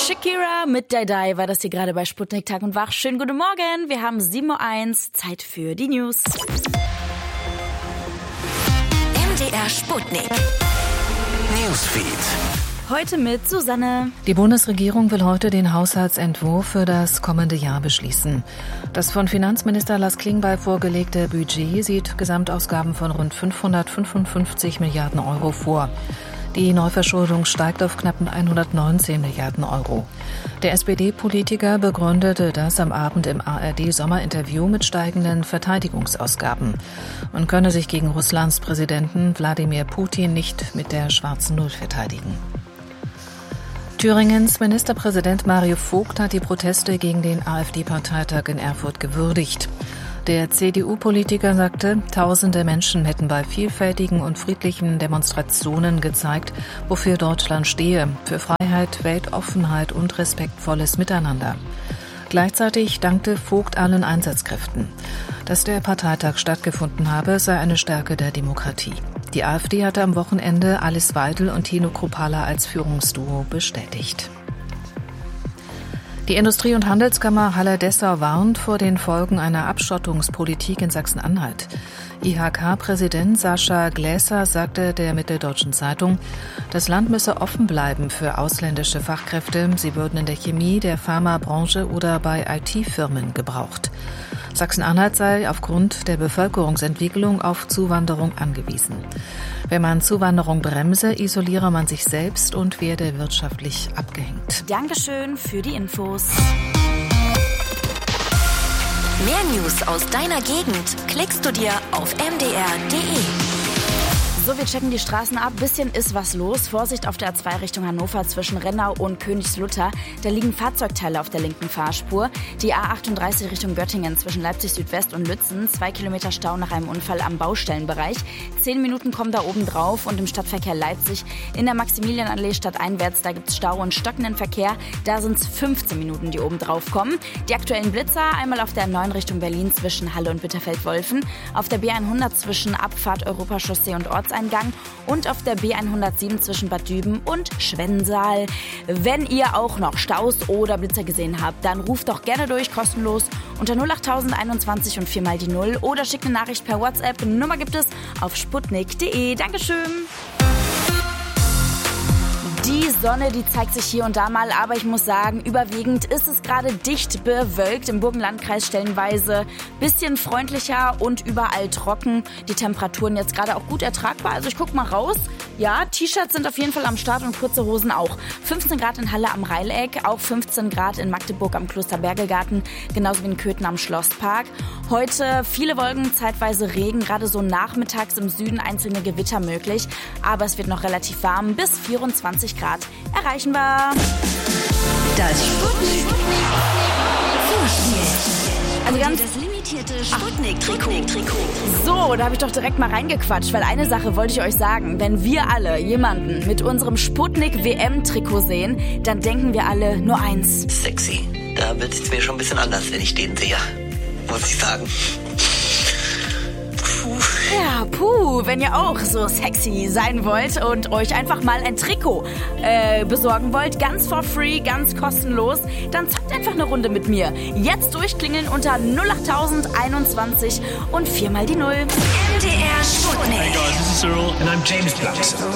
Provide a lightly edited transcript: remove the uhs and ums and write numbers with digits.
Shakira mit Die Die war das hier gerade bei Sputnik Tag und Wach. Schönen guten Morgen, wir haben 7:01 Uhr, Zeit für die News. MDR Sputnik Newsfeed. Heute mit Susanne. Die Bundesregierung will heute den Haushaltsentwurf für das kommende Jahr beschließen. Das von Finanzminister Lars Klingbeil vorgelegte Budget sieht Gesamtausgaben von rund 555 Milliarden Euro vor. Die Neuverschuldung steigt auf knapp 119 Milliarden Euro. Der SPD-Politiker begründete das am Abend im ARD-Sommerinterview mit steigenden Verteidigungsausgaben. Man könne sich gegen Russlands Präsidenten Wladimir Putin nicht mit der schwarzen Null verteidigen. Thüringens Ministerpräsident Mario Vogt hat die Proteste gegen den AfD-Parteitag in Erfurt gewürdigt. Der CDU-Politiker sagte, tausende Menschen hätten bei vielfältigen und friedlichen Demonstrationen gezeigt, wofür Deutschland stehe, für Freiheit, Weltoffenheit und respektvolles Miteinander. Gleichzeitig dankte Vogt allen Einsatzkräften. Dass der Parteitag stattgefunden habe, sei eine Stärke der Demokratie. Die AfD hatte am Wochenende Alice Weidel und Tino Kruppalla als Führungsduo bestätigt. Die Industrie- und Handelskammer Halle-Dessau warnt vor den Folgen einer Abschottungspolitik in Sachsen-Anhalt. IHK-Präsident Sascha Gläser sagte der Mitteldeutschen Zeitung, das Land müsse offen bleiben für ausländische Fachkräfte. Sie würden in der Chemie, der Pharmabranche oder bei IT-Firmen gebraucht. Sachsen-Anhalt sei aufgrund der Bevölkerungsentwicklung auf Zuwanderung angewiesen. Wenn man Zuwanderung bremse, isoliere man sich selbst und werde wirtschaftlich abgehängt. Dankeschön für die Infos. Mehr News aus deiner Gegend klickst du dir auf mdr.de. So, wir checken die Straßen ab. Bisschen ist was los. Vorsicht auf der A2 Richtung Hannover zwischen Rennau und Königslutter. Da liegen Fahrzeugteile auf der linken Fahrspur. Die A38 Richtung Göttingen zwischen Leipzig Südwest und Lützen. 2 Kilometer Stau nach einem Unfall am Baustellenbereich. 10 Minuten kommen da oben drauf. Und im Stadtverkehr Leipzig in der Maximilianallee stadteinwärts, da gibt es Stau und stockenden Verkehr. Da sind es 15 Minuten, die oben drauf kommen. Die aktuellen Blitzer einmal auf der M9 Richtung Berlin zwischen Halle und Bitterfeld-Wolfen. Auf der B100 zwischen Abfahrt Europachaussee und Ortseingang und auf der B107 zwischen Bad Düben und Schwensal. Wenn ihr auch noch Staus oder Blitzer gesehen habt, dann ruft doch gerne durch, kostenlos unter 08021 und 4 die 0 oder schickt eine Nachricht per WhatsApp. Nummer gibt es auf sputnik.de. Dankeschön. Die Sonne, die zeigt sich hier und da mal, aber ich muss sagen, überwiegend ist es gerade dicht bewölkt. Im Burgenlandkreis stellenweise bisschen freundlicher und überall trocken. Die Temperaturen jetzt gerade auch gut ertragbar. Also ich guck mal raus. Ja, T-Shirts sind auf jeden Fall am Start und kurze Hosen auch. 15 Grad in Halle am Reileck, auch 15 Grad in Magdeburg am Klosterbergelgarten, genauso wie in Köthen am Schlosspark. Heute viele Wolken, zeitweise Regen, gerade so nachmittags im Süden einzelne Gewitter möglich. Aber es wird noch relativ warm, bis 24 Grad erreichen wir. Das Sputnik. Also ganz das limitierte Sputnik-Trikot. So, da habe ich doch direkt mal reingequatscht, weil eine Sache wollte ich euch sagen. Wenn wir alle jemanden mit unserem Sputnik-WM-Trikot sehen, dann denken wir alle nur eins. Sexy. Da wird es mir schon ein bisschen anders, wenn ich den sehe. Muss ich sagen. Ja, wenn ihr auch so sexy sein wollt und euch einfach mal ein Trikot besorgen wollt, ganz for free, ganz kostenlos, dann zockt einfach eine Runde mit mir. Jetzt durchklingeln unter 08021 und 4 die 0. MDR Sputnik. Hey guys, this is Cyril and I'm James Blackson.